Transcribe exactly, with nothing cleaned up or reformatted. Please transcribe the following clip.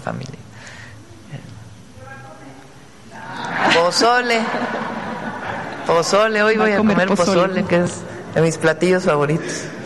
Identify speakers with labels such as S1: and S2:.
S1: familia. Pozole. Pozole, hoy voy a comer pozole, que es de mis platillos favoritos.